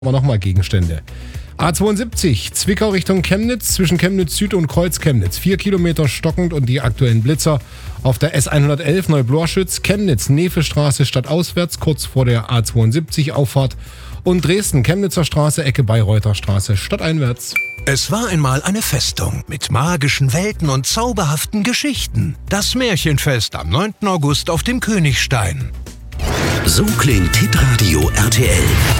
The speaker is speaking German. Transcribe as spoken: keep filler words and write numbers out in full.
Aber nochmal Gegenstände. A zweiundsiebzig, Zwickau Richtung Chemnitz, zwischen Chemnitz Süd und Kreuz Chemnitz. Vier Kilometer stockend und die aktuellen Blitzer auf der S hundertelf Neublorschütz, Chemnitz, Nevestraße stadtauswärts, kurz vor der A zweiundsiebzig Auffahrt. Und Dresden, Chemnitzer Straße, Ecke Bayreuther Straße, stadteinwärts. Es war einmal eine Festung mit magischen Welten und zauberhaften Geschichten. Das Märchenfest am neunten August auf dem Königstein. So klingt Hitradio R T L.